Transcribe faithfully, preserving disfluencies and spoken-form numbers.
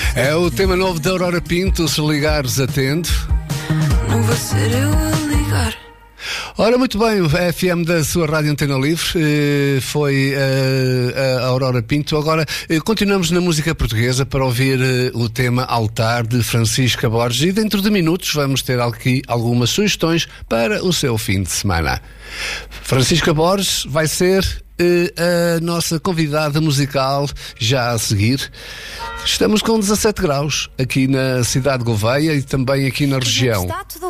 É o tema novo da Aurora Pinto, se ligares atendo. Não vai ser eu a ligar. Ora, muito bem, a F M da sua Rádio Antena Livre eh, foi eh, a Aurora Pinto. Agora eh, continuamos na música portuguesa para ouvir eh, o tema Altar de Francisca Borges, e dentro de minutos vamos ter aqui algumas sugestões para o seu fim de semana. Francisca Borges vai ser eh, a nossa convidada musical já a seguir. Estamos com dezassete graus aqui na cidade de Gouveia e também aqui na região.